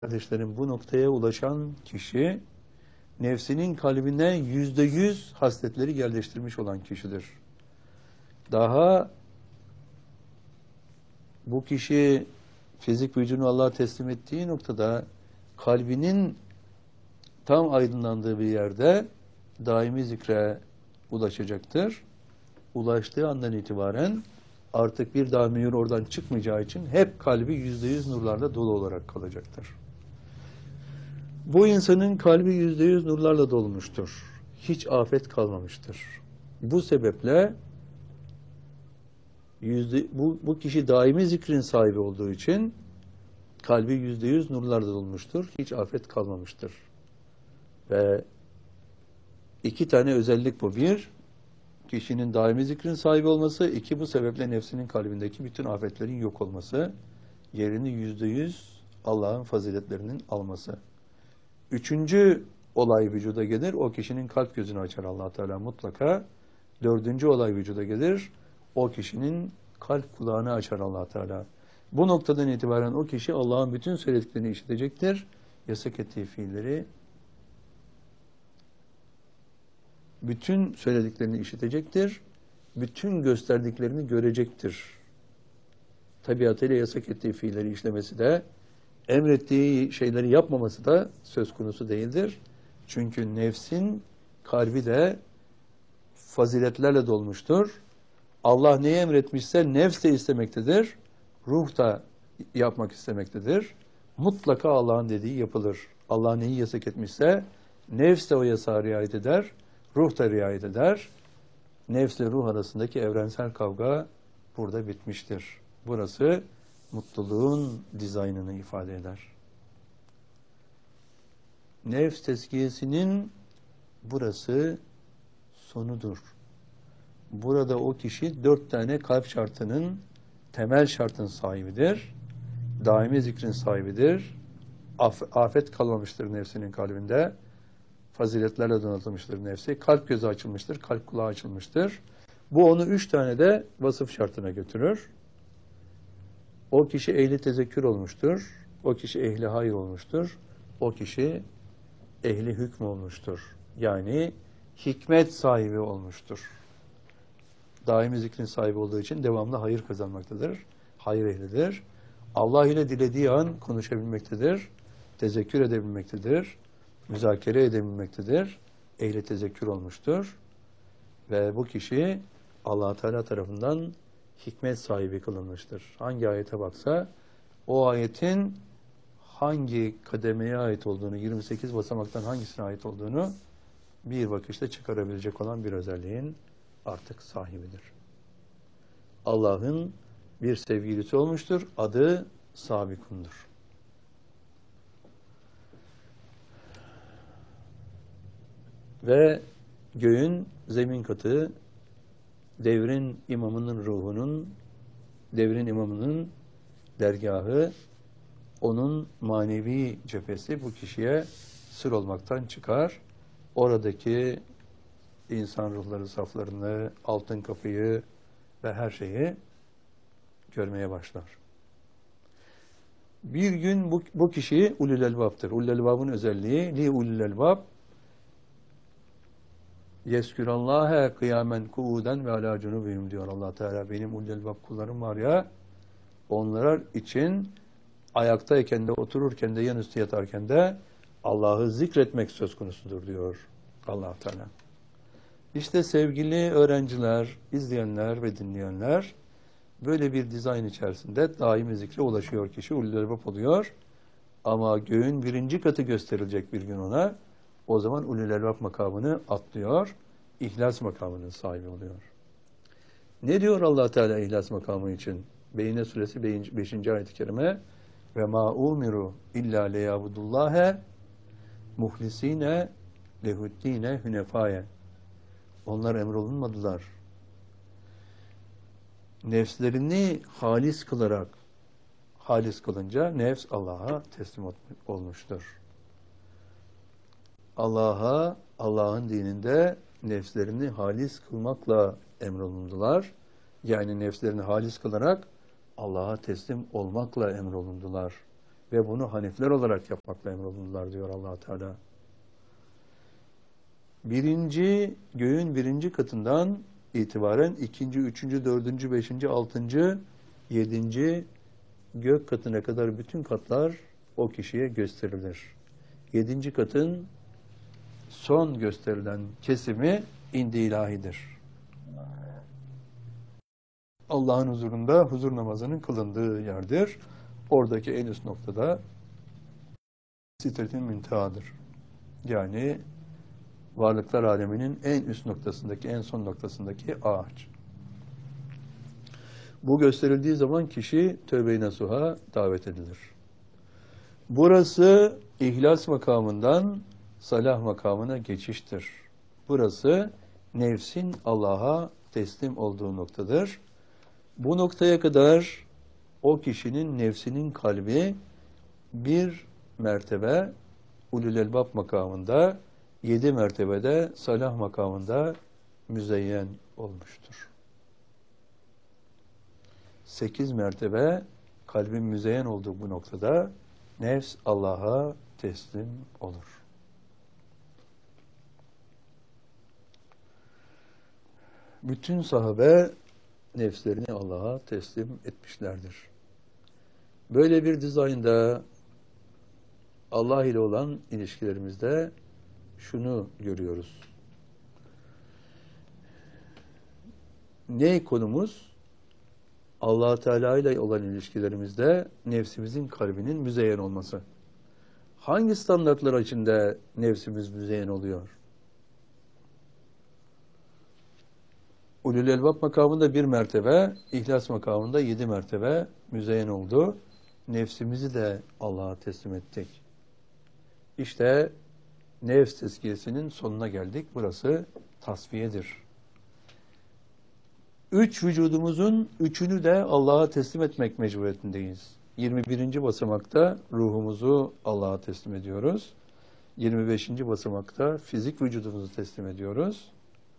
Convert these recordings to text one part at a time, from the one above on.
Kardeşlerim, bu noktaya ulaşan kişi nefsinin kalbine %100 hasletleri yerleştirmiş olan kişidir. Daha bu kişi fizik vücudunu Allah'a teslim ettiği noktada kalbinin tam aydınlandığı bir yerde daimi zikre ulaşacaktır. Ulaştığı andan itibaren artık bir daha mühür oradan çıkmayacağı için hep kalbi %100 nurlarla dolu olarak kalacaktır. Bu insanın kalbi %100 nurlarla dolmuştur. Hiç afet kalmamıştır. Bu sebeple bu kişi daimi zikrin sahibi olduğu için kalbi %100 nurlarla dolmuştur. Hiç afet kalmamıştır. Ve iki tane özellik bu. Bir, kişinin daimi zikrin sahibi olması. İki, bu sebeple nefsinin kalbindeki bütün afetlerin yok olması. Yerini %100 Allah'ın faziletlerinin alması. Üçüncü olay vücuda gelir. O kişinin kalp gözünü açar Allah Teala mutlaka. Dördüncü olay vücuda gelir. O kişinin kalp kulağını açar Allah Teala. Bu noktadan itibaren o kişi Allah'ın bütün söylediklerini işitecektir. Yasak ettiği fiilleri, bütün söylediklerini işitecektir. Bütün gösterdiklerini görecektir. Tabiatıyla yasak ettiği fiilleri işlemesi de, emrettiği şeyleri yapmaması da söz konusu değildir. Çünkü nefsin kalbi de faziletlerle dolmuştur. Allah neyi emretmişse nefs de istemektedir. Ruh da yapmak istemektedir. Mutlaka Allah'ın dediği yapılır. Allah neyi yasak etmişse nefs de o yasağa riayet eder. Ruh da riayet eder. Nefsle ruh arasındaki evrensel kavga burada bitmiştir. Burası mutluluğun dizaynını ifade eder. Nefs tezkiyesinin burası sonudur. Burada o kişi 4 tane kalp şartının, temel şartın sahibidir. Daimi zikrin sahibidir. Afet kalmamıştır nefsinin kalbinde. Faziletlerle donatılmıştır nefsi. Kalp gözü açılmıştır, kalp kulağı açılmıştır. Bu onu 3 tane de vasıf şartına götürür. O kişi ehli tezekkür olmuştur. O kişi ehli hayır olmuştur. O kişi ehli hükm olmuştur. Yani hikmet sahibi olmuştur. Daimi zikrin sahibi olduğu için devamlı hayır kazanmaktadır. Hayır ehlidir. Allah ile dilediği an konuşabilmektedir. Tezekkür edebilmektedir. Müzakere edebilmektedir. Ehli tezekkür olmuştur. Ve bu kişi Allah Teala tarafından hikmet sahibi kılınmıştır. Hangi ayete baksa o ayetin hangi kademeye ait olduğunu, 28 basamaktan hangisine ait olduğunu bir bakışta çıkarabilecek olan bir özelliğin artık sahibidir. Allah'ın bir sevgilisi olmuştur. Adı Sabikundur. Ve göğün zemin katı, devrin imamının ruhunun, devrin imamının dergahı, onun manevi cephesi bu kişiye sır olmaktan çıkar. Oradaki insan ruhları saflarını, altın kapıyı ve her şeyi görmeye başlar. Bir gün bu kişi ulul elbaptır. Ulul elbabın özelliği li ulul elbab yeskürallâhe kıyamen kuuden ve alâ cunubihim diyor Allah Teala. Benim ulul elbab kullarım var ya, onlar için ayaktayken de, otururken de, yanüstü yatarken de Allah'ı zikretmek söz konusudur diyor Allah Teala. İşte sevgili öğrenciler, izleyenler ve dinleyenler, böyle bir dizayn içerisinde daimi zikre ulaşıyor kişi, ulul elbab oluyor. Ama göğün 1. katı gösterilecek bir gün ona. O zaman ulul elbab makamını atlıyor, ihlas makamının sahibi oluyor. Ne diyor Allah Teala ihlas makamı için? Beyne suresi 5. ayet-i kerime ve ma umiru illa liyabudullâhe muhlisine lehuddîne hünefâye. Onlar emrolunmadılar. Nefslerini halis kılarak, halis kılınca nefs Allah'a teslim olmuştur. Allah'a, Allah'ın dininde nefslerini halis kılmakla emrolundular. Yani nefslerini halis kılarak Allah'a teslim olmakla emrolundular. Ve bunu hanifler olarak yapmakla emrolundular diyor Allah Teala. Göğün birinci katından itibaren ikinci, üçüncü, dördüncü, beşinci, altıncı, yedinci gök katına kadar bütün katlar o kişiye gösterilir. Yedinci katın son gösterilen kesimi indi ilahidir. Allah'ın huzurunda huzur namazının kılındığı yerdir. Oradaki en üst noktada Sidretil Müntehadır. Yani varlıklar aleminin en üst noktasındaki, en son noktasındaki ağaç. Bu gösterildiği zaman kişi tövbe-i nasuha davet edilir. Burası ihlas makamından salah makamına geçiştir. Burası nefsin Allah'a teslim olduğu noktadır. Bu noktaya kadar o kişinin nefsinin kalbi bir mertebe ulul elbab makamında, 7 mertebede salah makamında müzeyyen olmuştur. 8 mertebe kalbin müzeyyen olduğu bu noktada nefs Allah'a teslim olur. Bütün sahabe nefslerini Allah'a teslim etmişlerdir. Böyle bir dizaynda Allah ile olan ilişkilerimizde şunu görüyoruz. Ne konumuz? Allah Teala ile olan ilişkilerimizde nefsimizin kalbinin müzeyyen olması. Hangi standartlar içinde nefsimiz müzeyyen oluyor? Ulul elbab makamında 1 mertebe, ihlas makamında 7 mertebe müzeyyen oldu. Nefsimizi de Allah'a teslim ettik. İşte nefs tezkiyesinin sonuna geldik. Burası tasfiyedir. 3 vücudumuzun 3'ünü de Allah'a teslim etmek mecburiyetindeyiz. 21. basamakta ruhumuzu Allah'a teslim ediyoruz. 25. basamakta fizik vücudumuzu teslim ediyoruz.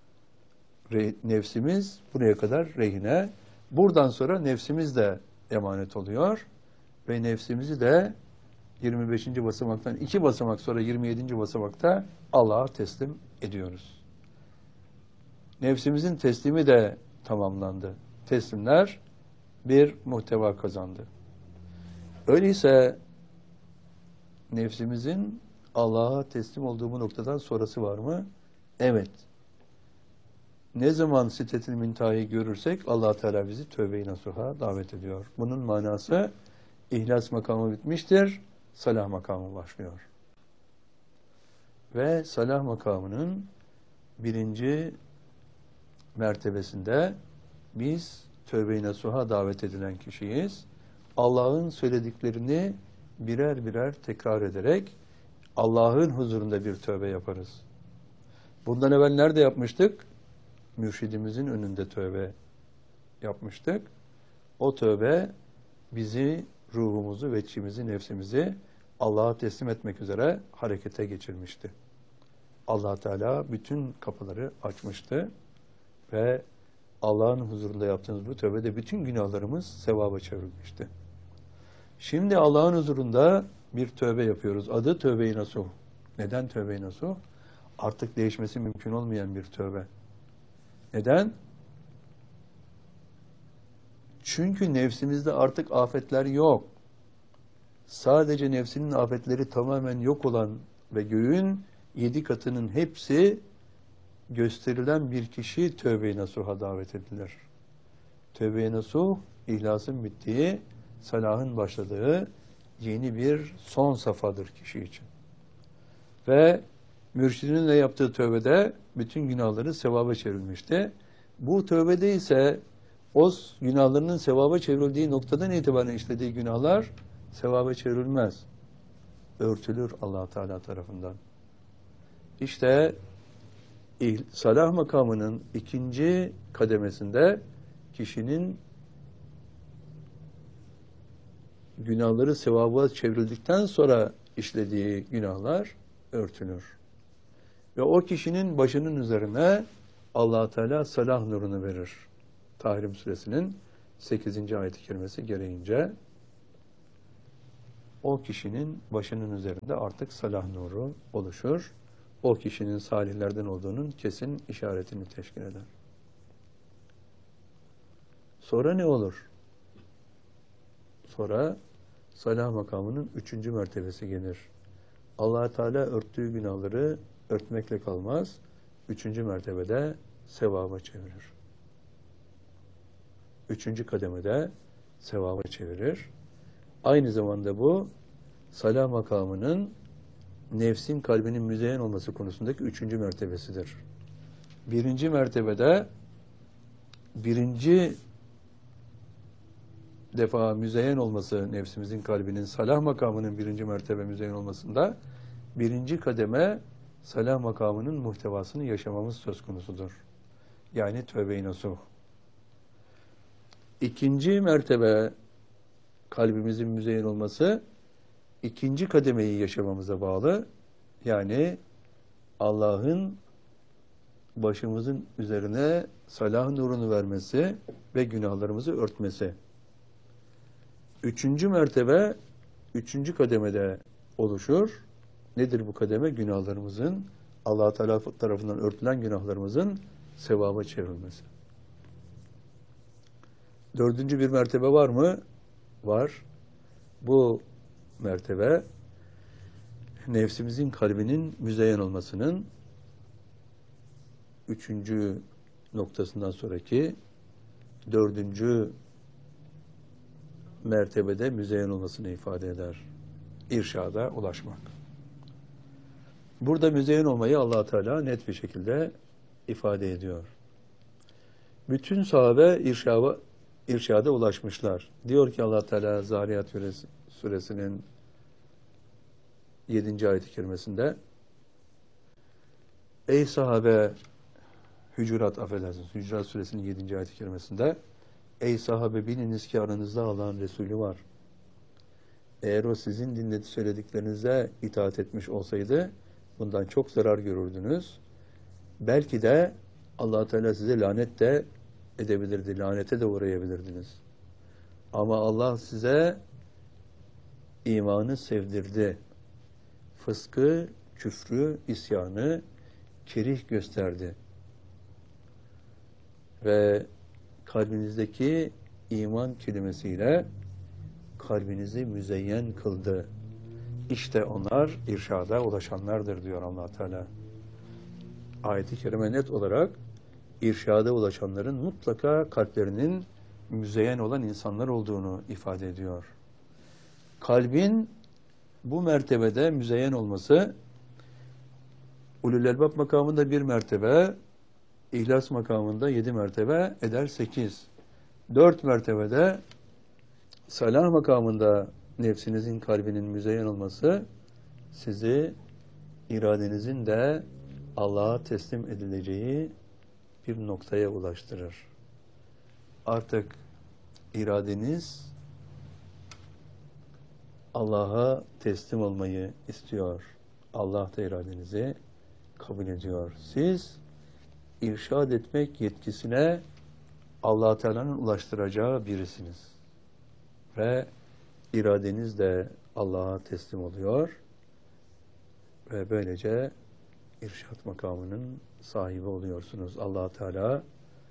Nefsimiz buraya kadar rehine. Buradan sonra nefsimiz de emanet oluyor. Ve nefsimizi de 25. basamaktan 2 basamak sonra 27. basamakta Allah'a teslim ediyoruz. Nefsimizin teslimi de tamamlandı. Teslimler bir muhteva kazandı. Öyleyse nefsimizin Allah'a teslim olduğu bu noktadan sonrası var mı? Evet. Ne zaman Sidretil Münteha'yı görürsek Allah Teala bizi tövbe-i nasuha davet ediyor. Bunun manası ihlas makamı bitmiştir, salah makamı başlıyor. Ve salah makamının 1. mertebesinde biz tövbe-i nasuha davet edilen kişiyiz. Allah'ın söylediklerini birer birer tekrar ederek Allah'ın huzurunda bir tövbe yaparız. Bundan evvel nerede yapmıştık? Mürşidimizin önünde tövbe yapmıştık. O tövbe bizi, ruhumuzu, veçimizi, nefsimizi Allah'a teslim etmek üzere harekete geçirmişti. Allah Teala bütün kapıları açmıştı ve Allah'ın huzurunda yaptığımız bu tövbede bütün günahlarımız sevaba çevrilmişti. Şimdi Allah'ın huzurunda bir tövbe yapıyoruz. Adı tövbe-i nasuh. Neden tövbe-i nasuh? Artık değişmesi mümkün olmayan bir tövbe. Neden? Çünkü nefsimizde artık afetler yok. Sadece nefsinin afetleri tamamen yok olan ve göğün 7 katının hepsi gösterilen bir kişi tövbe-i nasuha davet edilir. Tövbe-i nasuh, ihlasın bittiği, salahın başladığı yeni bir son safhadır kişi için. Ve mürşidinin de yaptığı tövbede bütün günahları sevaba çevrilmişti. Bu tövbede ise o günahlarının sevaba çevrildiği noktadan itibaren işlediği günahlar sevaba çevrilmez. Örtülür Allah Teala tarafından. İşte salah makamının 2. kademesinde kişinin günahları sevaba çevrildikten sonra işlediği günahlar örtülür. Ve o kişinin başının üzerine Allah Teala salah nurunu verir. Tahrim suresinin 8. ayet-i kerimesi gereğince. o kişinin başının üzerinde artık salah nuru oluşur. O kişinin salihlerden olduğunun kesin işaretini teşkil eder. Sonra ne olur? Sonra salah makamının 3. mertebesi gelir. Allah Teala örttüğü günahları örtmekle kalmaz. 3. mertebede sevaba çevirir. 3. kademede sevaba çevirir. Aynı zamanda bu salah makamının nefsin kalbinin müzeyyen olması konusundaki 3. mertebesidir. 1. mertebede 1. defa müzeyyen olması, nefsimizin kalbinin salah makamının 1. mertebe müzeyyen olmasında 1. kademe salah makamının muhtevasını yaşamamız söz konusudur. Yani tövbe-i nasuh. 2. mertebe kalbimizin müzeyyen olması 2. kademeyi yaşamamıza bağlı. Yani Allah'ın başımızın üzerine salah nurunu vermesi ve günahlarımızı örtmesi. 3. mertebe 3. kademede oluşur. Nedir bu kademe? Günahlarımızın, Allah Teala tarafından örtülen günahlarımızın sevaba çevrilmesi. 4. bir mertebe var mı? Var. Bu mertebe nefsimizin kalbinin müzeyyen olmasının 3. noktasından sonraki 4. mertebede müzeyyen olmasını ifade eder. İrşada ulaşmak. Burada müzeyyen olmayı Allah Teala net bir şekilde ifade ediyor. Bütün sahabe irşada ulaşmışlar. Diyor ki Allah Teala Zariyat suresinin 7. ayet-i kerimesinde, ey sahabe, Hucurat suresinin 7. ayet-i kerimesinde, ey sahabe biliniz ki aranızda Allah'ın Resulü var. Eğer o sizin söylediklerinize itaat etmiş olsaydı bundan çok zarar görürdünüz. Belki de Allah Teala size lanet de edebilirdi, lanete de uğrayabilirdiniz. Ama Allah size imanı sevdirdi. Fıskı, küfrü, isyanı kerih gösterdi. Ve kalbinizdeki iman kelimesiyle kalbinizi müzeyyen kıldı. İşte onlar irşada ulaşanlardır diyor Allah Teala. Ayet-i kerime net olarak irşada ulaşanların mutlaka kalplerinin müzeyyen olan insanlar olduğunu ifade ediyor. Kalbin bu mertebede müzeyyen olması ulul elbab makamında 1 mertebe, İhlas makamında 7 mertebe eder 8. 4 mertebede salah makamında nefsinizin kalbinin müzeyyen olması sizi iradenizin de Allah'a teslim edileceği bir noktaya ulaştırır. Artık iradeniz Allah'a teslim olmayı istiyor. Allah da iradenizi kabul ediyor. Siz irşad etmek yetkisine Allah Teala'nın ulaştıracağı birisiniz. Ve iradeniz de Allah'a teslim oluyor. Ve böylece irşad makamının sahibi oluyorsunuz. Allah Teala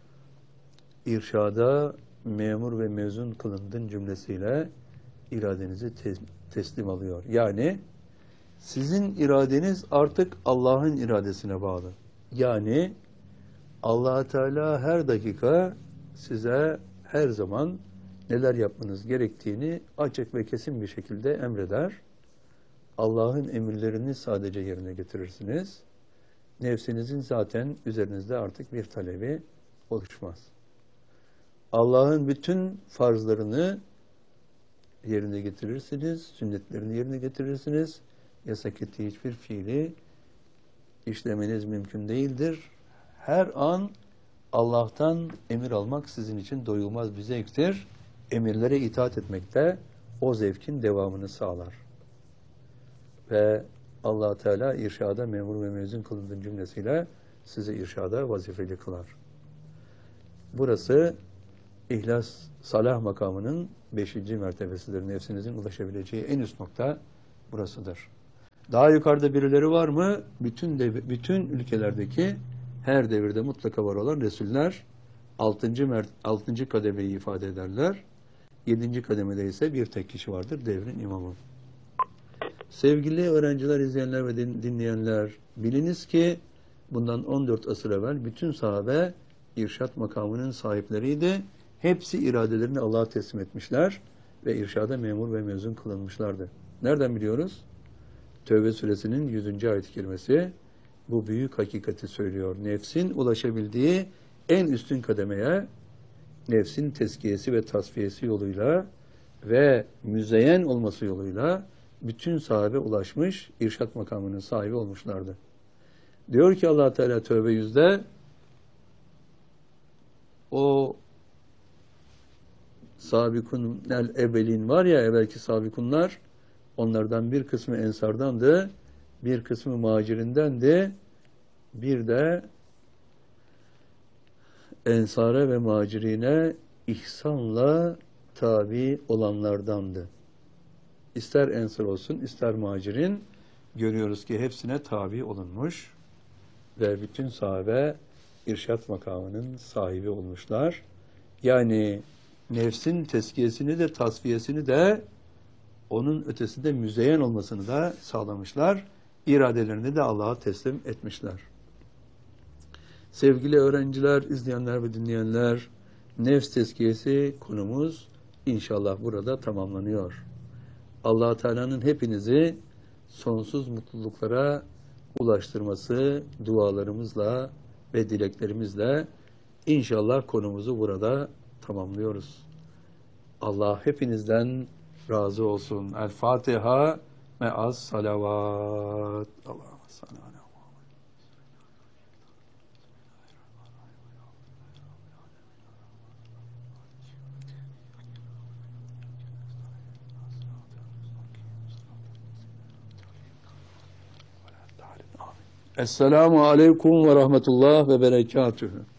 irşada memur ve mezun kılındın cümlesiyle iradenizi teslim alıyor. Yani sizin iradeniz artık Allah'ın iradesine bağlı. Yani Allah Teala her dakika size her zaman neler yapmanız gerektiğini açık ve kesin bir şekilde emreder. Allah'ın emirlerini sadece yerine getirirsiniz. Nefsinizin zaten üzerinizde artık bir talebi oluşmaz. Allah'ın bütün farzlarını yerine getirirsiniz, sünnetlerini yerine getirirsiniz. Yasak ettiği hiçbir fiili işlemeniz mümkün değildir. Her an Allah'tan emir almak sizin için doyulmaz bir zevktir. Emirlere itaat etmek de o zevkin devamını sağlar. Ve Allah Teala irşada memur ve mezun kılındığın cümlesiyle sizi irşada vazifeli kılar. Burası İhlas Salah makamının 5. mertebesidir. Nefsinizin ulaşabileceği en üst nokta burasıdır. Daha yukarıda birileri var mı? Bütün ülkelerdeki her devirde mutlaka var olan Resuller 6. kademeyi ifade ederler. 7. kademede ise bir tek kişi vardır, devrin imamı. Sevgili öğrenciler, izleyenler ve dinleyenler, biliniz ki bundan 14 asır evvel bütün sahabe irşat makamının sahipleriydi. Hepsi iradelerini Allah'a teslim etmişler ve irşada memur ve mezun kılınmışlardı. Nereden biliyoruz? Tevbe suresinin 100. ayet-i kerimesi bu büyük hakikati söylüyor. Nefsin ulaşabildiği en üstün kademeye nefsin tezkiyesi ve tasfiyesi yoluyla ve müzeyyen olması yoluyla bütün sahabe ulaşmış, irşat makamının sahibi olmuşlardı. Diyor ki Allah Teala Tevbe 100'de o sabikun el ebelin var ya, evvelki sabikunlar, onlardan bir kısmı ensardandı, bir kısmı muhacirindendi, bir de ensara ve muhacirine ihsanla tabi olanlardandı. İster ensar olsun, ister muhacirin, görüyoruz ki hepsine tabi olunmuş ve bütün sahabe irşat makamının sahibi olmuşlar. Yani nefsin tezkiyesini de tasfiyesini de onun ötesinde müzeyyen olmasını da sağlamışlar. İradelerini de Allah'a teslim etmişler. Sevgili öğrenciler, izleyenler ve dinleyenler, nefs tezkiyesi konumuz inşallah burada tamamlanıyor. Allah Teala'nın hepinizi sonsuz mutluluklara ulaştırması dualarımızla ve dileklerimizle inşallah konumuzu burada tamamlıyoruz. Allah hepinizden razı olsun. El Fatiha me'as salavat. Allahümme salli ala Muhammed. Esselamu aleyküm ve rahmetullah ve berekatühü.